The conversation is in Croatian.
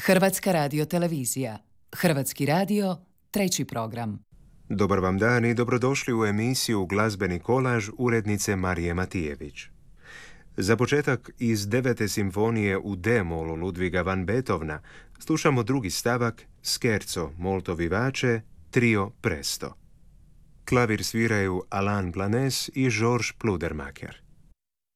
Hrvatska radiotelevizija. Hrvatski radio, treći program. Dobar vam dan i dobrodošli u emisiju Glazbeni kolaž urednice Marije Matijević. Za početak iz 9. simfonije u D-molu Ludviga van Beethovna slušamo drugi stavak Scherzo molto vivace, trio Presto. Klavir sviraju Alain Planès i Georges Pludermacher.